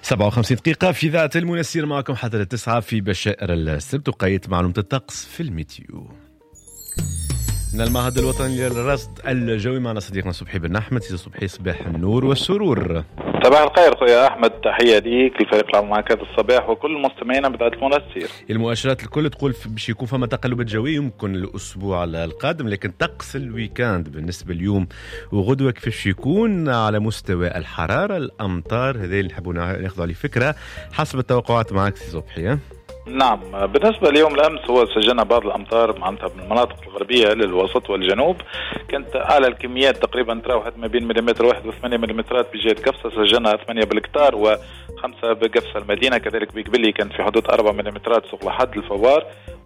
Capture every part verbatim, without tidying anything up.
سبعة وخمسين دقيقة في ذات المنسير، معكم حتى التسعة في بشائر السبت، وقيت معلومة الطقس في الميتيو من المعهد الوطني للرصد الجوي. معنا صديقنا صبحي بن أحمد. سيدي صبحي، صباح النور والسرور. صباح الخير خويا أحمد، تحية ليك الفريق العام معك هذا الصباح وكل مستمعينا بذات المنسير. المؤشرات الكل تقول باش يكون فما تقلبات جوية يمكن الأسبوع القادم، لكن طقس الويكاند بالنسبة اليوم وغدوة كيفاش يكون على مستوى الحرارة، الأمطار، هذا اللي نحبوا ناخذ عليه فكرة حسب التوقعات معك سي صبحي. نعم، بالنسبة ليوم الأمس هو سجلنا بعض الأمطار معناتها من المناطق الغربية للوسط والجنوب، كانت أعلى الكميات تقريبا تراوحت ما بين مليمتر واحد وثمانية مليمترات بجهة قفصة، سجلنا ثمانية بالكتار وخمسة بقفصة المدينة، كذلك بقبلي كانت في حدود أربعة مليمترات سوق لحد الفوار،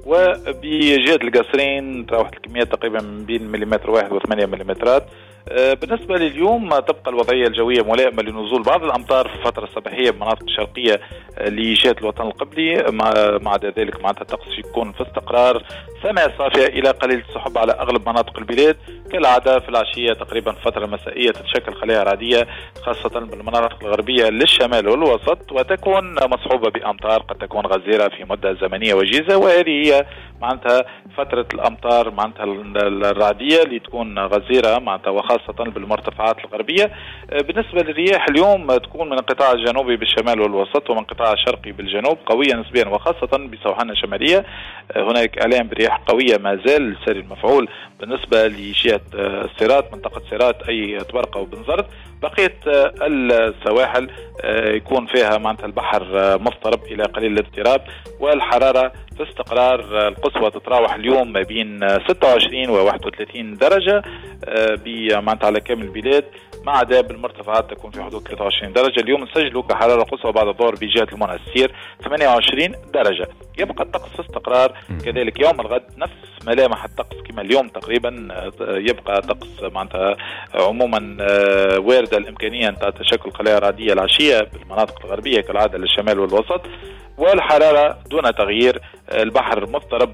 وبجهة القصرين تراوحت الكميات تقريبا من بين مليمتر واحد وثمانية مليمترات. بالنسبة لليوم تبقى الوضعية الجوية ملائمة لنزول بعض الأمطار في الفترة الصباحية بمناطق الشرقية لجهة الوطن القبلي، مع ذلك معناتها الطقس يكون في استقرار، سماء صافية إلى قليل السحب على أغلب مناطق البلاد. كالعادة في العشية تقريبا الفترة المسائية تتشكل خلايا رعدية خاصة بالمناطق الغربية للشمال والوسط، وتكون مصحوبة بأمطار قد تكون غزيرة في مدة زمنية وجيزة، وهذه هي معناتها فترة الأمطار معناتها الرعدية اللي تكون غزيرة معناتها وخاصة بالمرتفعات الغربية. بالنسبة للرياح اليوم تكون من القطاع الجنوبي بالشمال والوسط ومن القطاع الشرقي بالجنوب قوية نسبيا وخاصة بسوحنا الشمالية. هناك إعلام برياح قوية ما زال ساري المفعول بالنسبة لجهة السيرات، منطقة سيرات أي تبرقة وبنزرت. بقية السواحل يكون فيها معناتها البحر مضطرب إلى قليل الاضطراب، والحرارة في استقرار. القصوى تتراوح اليوم ما بين ستة وعشرين و واحد وثلاثين درجة معناتها على كامل البلاد، ما عدا بالمرتفعات تكون في حدود ثلاثة وعشرين درجة. اليوم نسجلوا كحرارة قصوى بعد الظهر بجهة المنسير ثمانية وعشرين درجة. يبقى الطقس في استقرار. كذلك يوم الغد نفس ملامح الطقس كما اليوم تقريبا، يبقى طقس معناتها عموما واردة الإمكانية أن تشكل خلايا رعدية العشية بالمناطق الغربية كالعادة للشمال والوسط، والحرارة دون تغيير. البحر مضطرب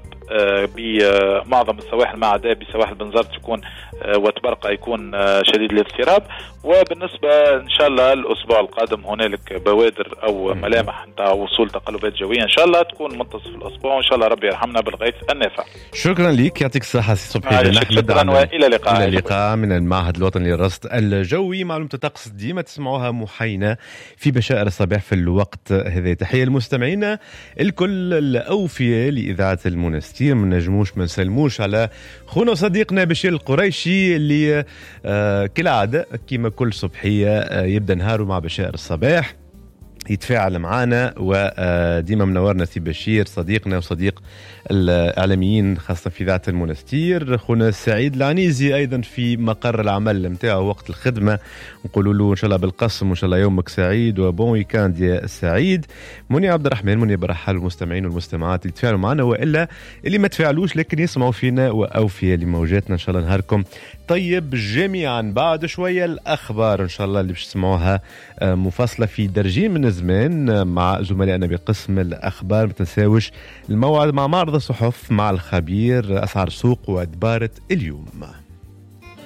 بمعظم السواحل ما عدا بسواحل بنزرت يكون وتبرقة يكون شديد الاضطراب. وبالنسبة إن شاء الله الأسبوع القادم هنالك بوادر أو ملامح نتاع وصول تقلبات جوية إن شاء الله تكون منتصف الأسبوع، وإن شاء الله ربي يرحمنا بالغيث النافع. شكرا لك، يعطيك الصحة سي صبحي بن أحمد. شكرا وإلى اللقاء. إلى اللقاء من المعهد الوطني للرصد الجوي. معلومة الطقس ديما تسمعوها محينة في بشائر الصباح في الوقت هذا. تحية المستمعين الكل الأوفياء لإذاعة المنستير، ما نجموش ما نسلموش على خونا وصديقنا بشير القريشي اللي آه كالعادة كما كل صبحية آه يبدأ نهاره مع بشائر الصباح، يتفاعل معنا وديما منورنا سي بشير صديقنا وصديق الإعلاميين خاصة في ذات المنستير. خونا سعيد العنيزي أيضا في مقر العمل متاعه وقت الخدمة، نقولوا له إن شاء الله بالقسم وإن شاء الله يومك سعيد وبون ويكاند يا سعيد. مني عبد الرحمن، مني برحل المستمعين والمستمعات اللي تفاعلوا معنا وإلا اللي ما تفاعلوش لكن يسمعوا فينا وأوفياء لموجاتنا. إن شاء الله نهاركم طيب جميعا. بعد شوية الأخبار إن شاء الله اللي باش تسمعوها مفصلة في درجين من الزمان مع زملائنا بقسم الأخبار. ما تنساوش الموعد مع معرض الصحف مع الخبير أسعار السوق وأدبارة اليوم.